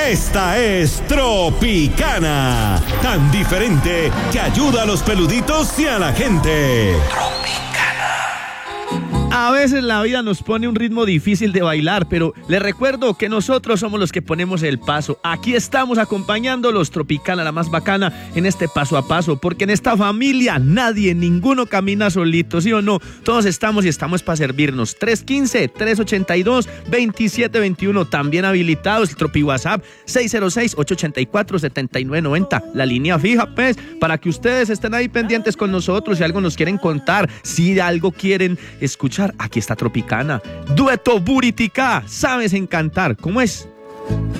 Esta es Tropicana, tan diferente que ayuda a los peluditos y a la gente. A veces la vida nos pone un ritmo difícil de bailar, pero les recuerdo que nosotros somos los que ponemos el paso. Aquí estamos acompañando los Tropicana, la más bacana, en este paso a paso, porque en esta familia ninguno camina solito, ¿sí o no? Todos estamos y estamos para servirnos. 315-382-2721, también habilitado el Tropi WhatsApp, 606-884-7990, la línea fija, pues, para que ustedes estén ahí pendientes con nosotros, si algo nos quieren contar, si algo quieren escuchar. Aquí está Tropicana. Dueto Buritica, sabes encantar. ¿Cómo es?